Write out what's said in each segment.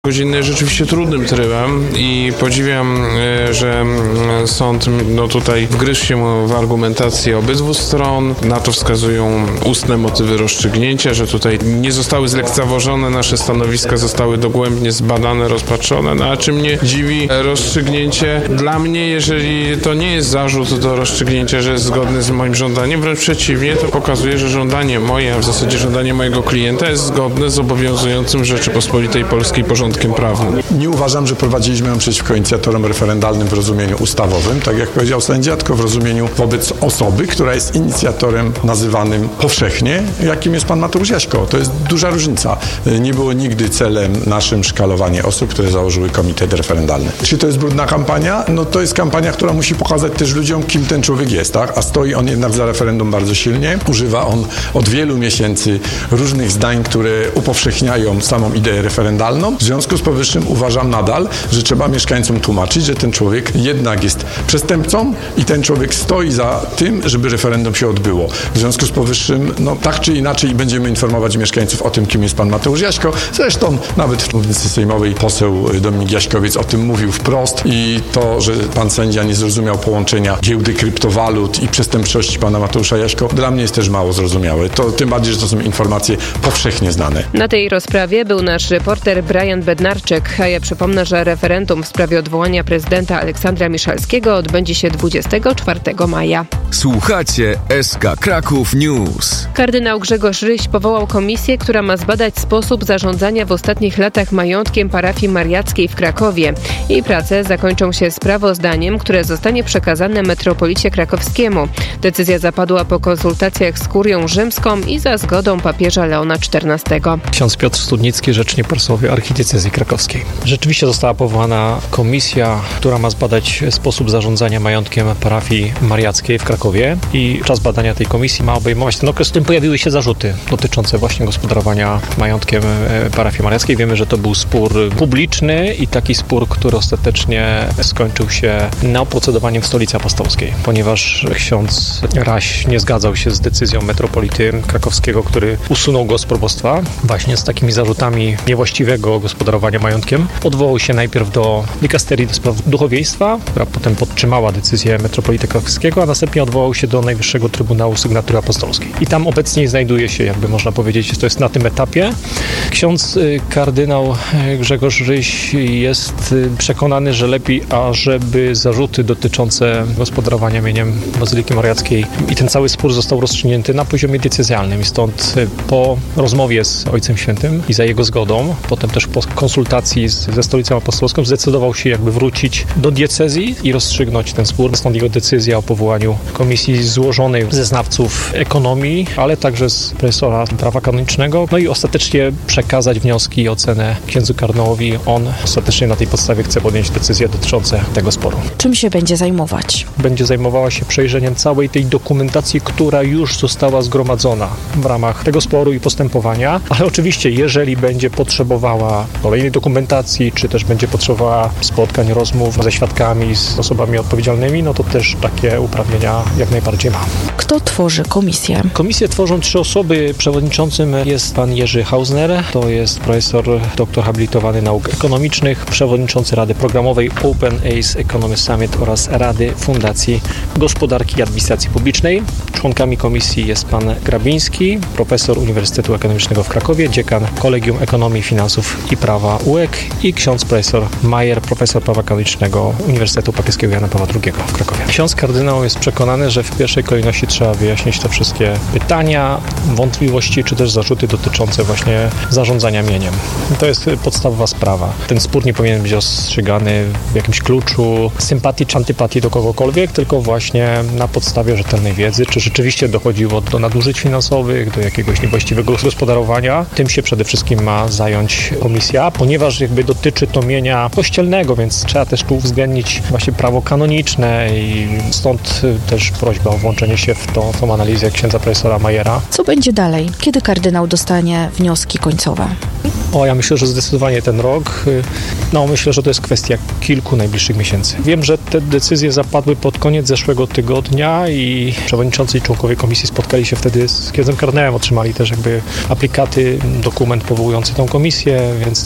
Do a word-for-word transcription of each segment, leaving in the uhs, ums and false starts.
Godziny jest rzeczywiście trudnym trybem i podziwiam, że sąd no tutaj wgryzł się w argumentację obydwu stron. Na to wskazują ustne motywy rozstrzygnięcia, że tutaj nie zostały zlekceważone nasze stanowiska, zostały dogłębnie zbadane, rozpatrzone. No a czym mnie dziwi rozstrzygnięcie? Dla mnie, jeżeli to nie jest zarzut do rozstrzygnięcia, że jest zgodny z moim żądaniem, wręcz przeciwnie, to pokazuje, że żądanie moje, a w zasadzie żądanie mojego klienta jest zgodne z obowiązującym w Rzeczypospolitej Polskiej porządkiem prawnym. Nie uważam, że prowadziliśmy ją przeciwko inicjatorom referendalnym w rozumieniu ustawowym, tak jak powiedział sędzia, tylko w rozumieniu wobec osoby, która jest inicjatorem nazywanym powszechnie, jakim jest pan Mateusz Jaśko. To jest duża różnica. Nie było nigdy celem naszym szkalowanie osób, które założyły komitet referendalny. Czy to jest brudna kampania? No to jest kampania, która musi pokazać też ludziom, kim ten człowiek jest, tak? A stoi on jednak za referendum bardzo silnie. Używa on od wielu miesięcy różnych zdań, które upowszechniają samą ideę referendalną. W związku z powyższym uważam nadal, że trzeba mieszkańcom tłumaczyć, że ten człowiek jednak jest przestępcą i ten człowiek stoi za tym, żeby referendum się odbyło. W związku z powyższym, no tak czy inaczej będziemy informować mieszkańców o tym, kim jest pan Mateusz Jaśko. Zresztą nawet w mównicy sejmowej poseł Dominik Jaśkowiec o tym mówił wprost i to, że pan sędzia nie zrozumiał połączenia giełdy kryptowalut i przestępczości pana Mateusza Jaśko, dla mnie jest też mało zrozumiałe. To tym bardziej, że to są informacje powszechnie znane. Na tej rozprawie był nasz reporter Brian Bednarczyk, a ja przypomnę, że referendum w sprawie odwołania prezydenta Aleksandra Miszalskiego odbędzie się dwudziestego czwartego maja. Słuchacie S K Kraków News. Kardynał Grzegorz Ryś powołał komisję, która ma zbadać sposób zarządzania w ostatnich latach majątkiem parafii mariackiej w Krakowie. Jej prace zakończą się sprawozdaniem, które zostanie przekazane metropolicie krakowskiemu. Decyzja zapadła po konsultacjach z kurią rzymską i za zgodą papieża Leona czternastego. Ksiądz Piotr Studnicki, rzecznik prasowy archidiecezji krakowskiej. Rzeczywiście została powołana komisja, która ma zbadać sposób zarządzania majątkiem parafii mariackiej w Krakowie i czas badania tej komisji ma obejmować ten okres, w którym pojawiły się zarzuty dotyczące właśnie gospodarowania majątkiem parafii mariackiej. Wiemy, że to był spór publiczny i taki spór, który ostatecznie skończył się neoprocedowaniem w Stolicy Apostolskiej, ponieważ ksiądz Raś nie zgadzał się z decyzją metropolity krakowskiego, który usunął go z probostwa właśnie z takimi zarzutami niewłaściwego gospodarowania majątkiem. Odwołał się najpierw do dikasterii do spraw duchowieństwa, która potem podtrzymała decyzję metropolity krakowskiego, a następnie odwołał się do Najwyższego Trybunału Sygnatury Apostolskiej. I tam obecnie znajduje się, jakby można powiedzieć, to jest na tym etapie. Ksiądz kardynał Grzegorz Ryś jest przekonany, że lepiej, ażeby zarzuty dotyczące gospodarowania mieniem Bazyliki Mariackiej i ten cały spór został rozstrzygnięty na poziomie diecezjalnym. I stąd po rozmowie z Ojcem Świętym i za jego zgodą, potem też po konsultacji z, ze Stolicą Apostolską zdecydował się jakby wrócić do diecezji i rozstrzygnąć ten spór. Stąd jego decyzja o powołaniu komisji złożonej ze znawców ekonomii, ale także z profesora prawa kanonicznego, no i ostatecznie przekazać wnioski i ocenę księdzu kardynałowi. On ostatecznie na tej podstawie chce podjąć decyzje dotyczące tego sporu. Czym się będzie zajmować? Będzie zajmowała się przejrzeniem całej tej dokumentacji, która już została zgromadzona w ramach tego sporu i postępowania, ale oczywiście jeżeli będzie potrzebowała kolejnej dokumentacji, czy też będzie potrzebowała spotkań, rozmów ze świadkami, z osobami odpowiedzialnymi, no to też takie uprawnienia jak najbardziej ma. Kto tworzy komisję? Komisję tworzą trzy osoby. Przewodniczącym jest pan Jerzy Hausner, to jest profesor, doktor habilitowany nauk ekonomicznych, przewodniczący Rady Programowej Open Ace Economy Summit oraz Rady Fundacji Gospodarki i Administracji Publicznej. Członkami komisji jest pan Grabiński, profesor Uniwersytetu Ekonomicznego w Krakowie, dziekan Kolegium Ekonomii, Finansów i Prawa U E K i ksiądz profesor Majer, profesor prawa kanonicznego Uniwersytetu Papieskiego Jana Pawła drugiego w Krakowie. Ksiądz kardynał jest przekonany, że w pierwszej kolejności trzeba wyjaśnić te wszystkie pytania, wątpliwości czy też zarzuty dotyczące właśnie zarządzania mieniem. To jest podstawowa sprawa. Ten spór nie powinien być rozstrzygany w jakimś kluczu sympatii czy antypatii do kogokolwiek, tylko właśnie na podstawie rzetelnej wiedzy, czy rzeczywiście dochodziło do nadużyć finansowych, do jakiegoś niewłaściwego gospodarowania. Tym się przede wszystkim ma zająć komisja, ponieważ jakby dotyczy to mienia kościelnego, więc trzeba też tu uwzględnić właśnie prawo kanoniczne i stąd też prośba o włączenie się w tą, tą analizę księdza profesora Majera. Co będzie dalej? Kiedy kardynał dostanie wnioski końcowe? O, ja myślę, że zdecydowanie ten rok. No, myślę, że to jest kwestia kilku najbliższych miesięcy. Wiem, że te decyzje zapadły pod koniec zeszłego tygodnia i przewodniczący i członkowie komisji spotkali się wtedy z księdzem kardynałem, otrzymali też jakby aplikaty, dokument powołujący tą komisję, więc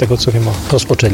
tego co wiem, rozpoczęli.